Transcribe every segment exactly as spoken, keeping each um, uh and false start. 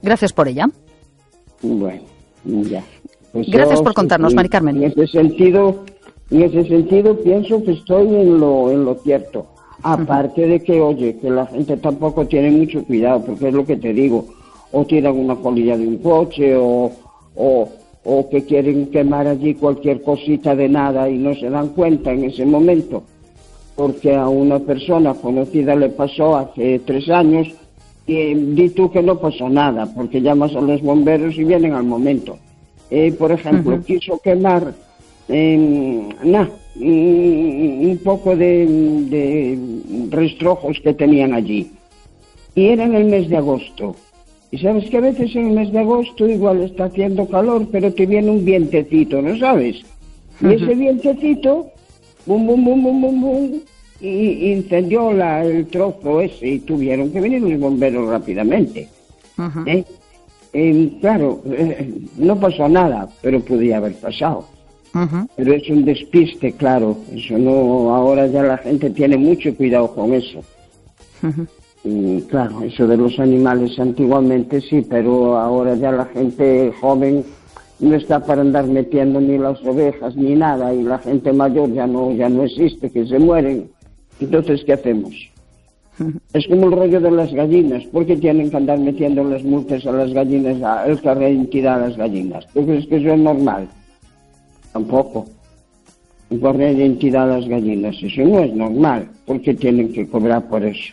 Gracias por ella. Bueno, ya. Pues Gracias yo, por contarnos, en, Mari Carmen. En ese sentido, en ese sentido pienso que estoy en lo, en lo cierto. Aparte uh-huh. de que, oye, que la gente tampoco tiene mucho cuidado, porque es lo que te digo, o tiran una colilla de un coche, o, o, o que quieren quemar allí cualquier cosita de nada y no se dan cuenta en ese momento. Porque a una persona conocida le pasó hace tres años y di tú que no pasó nada, porque llamas a los bomberos y vienen al momento. Eh, por ejemplo, uh-huh. quiso quemar eh, nah, un, un poco de, de rastrojos que tenían allí. Y era en el mes de agosto. Y sabes que a veces en el mes de agosto igual está haciendo calor, pero te viene un vientecito, ¿no sabes? Y uh-huh. ese vientecito, bum, bum, bum, bum, bum, bum, y incendió la, el trozo ese y tuvieron que venir los bomberos rápidamente. Uh-huh. ¿Eh? Eh, claro, eh, no pasó nada, pero podía haber pasado. Uh-huh. Pero es un despiste, claro. Eso no, ahora ya la gente tiene mucho cuidado con eso. Uh-huh. Y, claro, eso de los animales antiguamente sí, pero ahora ya la gente joven no está para andar metiendo ni las ovejas ni nada, y la gente mayor ya no, ya no existe, que se mueren. Entonces, ¿qué hacemos? Es como el rollo de las gallinas. ¿Por qué tienen que andar metiendo las multas a las gallinas, a el carnet de identidad a las gallinas? ¿Tú crees que eso es normal? Tampoco. El carnet de identidad a las gallinas, eso no es normal. ¿Por qué tienen que cobrar por eso?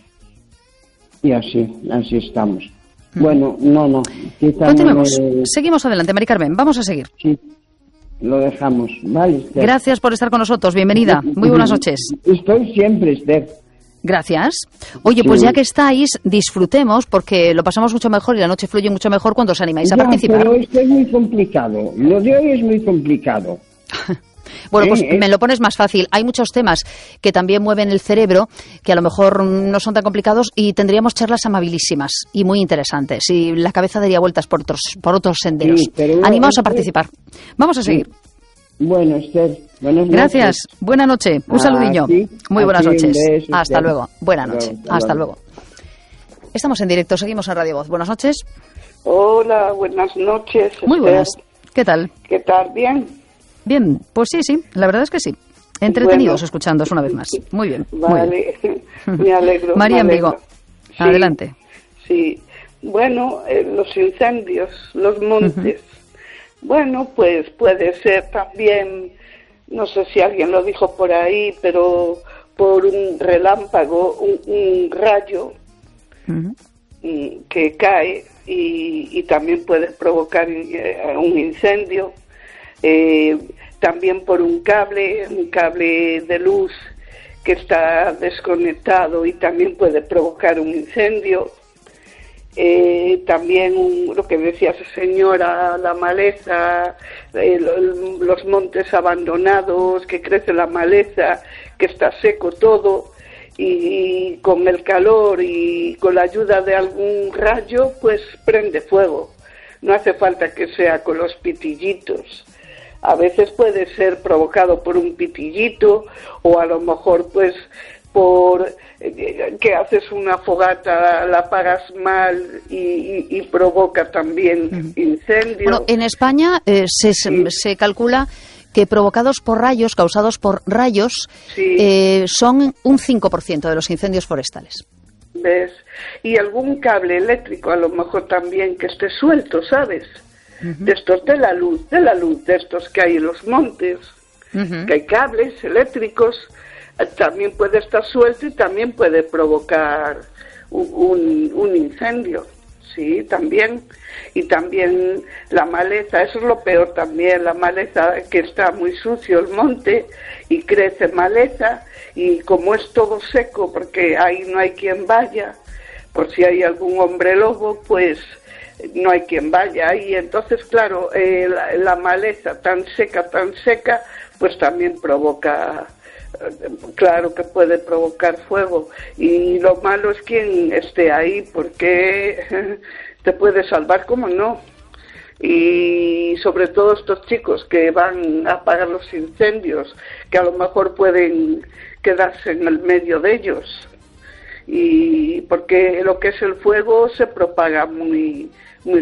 Y así, así estamos. Mm. Bueno, no, no. Continuemos. Eh... Seguimos adelante, Mari Carmen. Vamos a seguir. Sí. Lo dejamos, ¿vale, Esther? Gracias por estar con nosotros, bienvenida. Muy buenas noches. Estoy siempre, Esther. Gracias. Oye, pues sí. Ya que estáis, disfrutemos, porque lo pasamos mucho mejor y la noche fluye mucho mejor cuando os animáis ya, a participar. Pero esto es muy complicado, lo de hoy es muy complicado. Bueno, pues eh, me lo pones más fácil. Hay muchos temas que también mueven el cerebro, que a lo mejor no son tan complicados, y tendríamos charlas amabilísimas y muy interesantes. Y la cabeza daría vueltas por otros, por otros senderos. Sí, pero animaos a participar. Vamos a seguir. Bueno, Esther, buenas noches. Gracias. Buena noche. Un ah, saludillo. ¿Sí? Muy buenas Así noches. Es, hasta luego. Buena noche. Hasta, hasta luego. luego. Estamos en directo. Seguimos en Radio Voz. Buenas noches. Hola, buenas noches. Muy buenas. ¿Qué tal? ¿Qué tal? ¿Bien? Bien, pues sí, sí, la verdad es que sí. Entretenidos bueno. escuchándos una vez más. Muy bien. Vale, muy bien. me alegro. María me alegro. Envigo, sí, adelante. Sí, bueno, eh, los incendios, los montes. Uh-huh. Bueno, pues puede ser también, no sé si alguien lo dijo por ahí, pero por un relámpago, un, un rayo uh-huh. que cae y, y también puede provocar eh, un incendio. Eh, también por un cable, un cable de luz que está desconectado y también puede provocar un incendio. Eh, también un, lo que decía esa señora, la maleza, eh, los montes abandonados, que crece la maleza, que está seco todo, y con el calor y con la ayuda de algún rayo, pues prende fuego. No hace falta que sea con los pitillitos. A veces puede ser provocado por un pitillito, o a lo mejor pues por eh, que haces una fogata, la apagas mal y, y, y provoca también uh-huh. incendio. Bueno, en España eh, se, sí. se calcula que provocados por rayos, causados por rayos, sí. eh, son un cinco por ciento de los incendios forestales. ¿Ves? Y algún cable eléctrico a lo mejor también que esté suelto, ¿sabes? Uh-huh. De estos de la luz, de la luz, de estos que hay en los montes, uh-huh. que hay cables eléctricos, eh, también puede estar suelto y también puede provocar un, un, un incendio, sí, también. Y también la maleza, eso es lo peor también, la maleza, que está muy sucio el monte y crece maleza, y como es todo seco, porque ahí no hay quien vaya, por si hay algún hombre lobo, pues no hay quien vaya, y entonces claro, eh, la, la maleza tan seca, tan seca, pues también provoca, eh, claro que puede provocar fuego, y lo malo es quien esté ahí, porque te puede salvar, como no, y sobre todo estos chicos que van a apagar los incendios, que a lo mejor pueden quedarse en el medio de ellos, y porque lo que es el fuego se propaga muy